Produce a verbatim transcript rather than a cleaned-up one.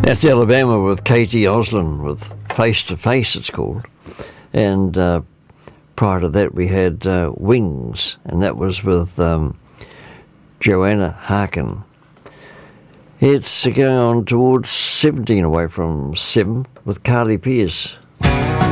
That's Alabama with Katie Oslin with Face to Face, it's called. And uh, prior to that, we had uh, Wings, and that was with um, Joanna Harkin. It's going on towards seventeen away from seven with Carly Pearce.